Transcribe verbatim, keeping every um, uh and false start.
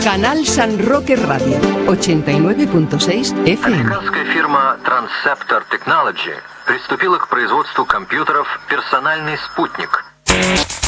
Canal San Roque Radio, ochenta y nueve punto seis эф эм. Американская фирма Transceptor Technology приступила к производству компьютеров «Персональный спутник».